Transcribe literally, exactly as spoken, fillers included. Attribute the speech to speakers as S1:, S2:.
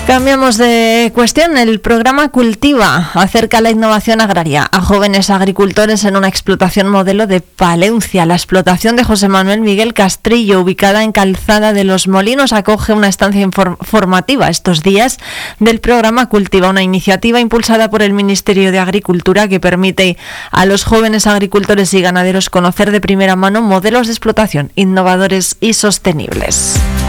S1: Cambiamos de cuestión. El programa Cultiva acerca la innovación agraria a jóvenes agricultores en una explotación modelo de Palencia. La explotación de José Manuel Miguel Castrillo, ubicada en Calzada de los Molinos, acoge una estancia inform- formativa estos días del programa Cultiva, una iniciativa impulsada por el Ministerio de Agricultura que permite a los jóvenes agricultores y ganaderos conocer de primera mano modelos de explotación innovadores y sostenibles.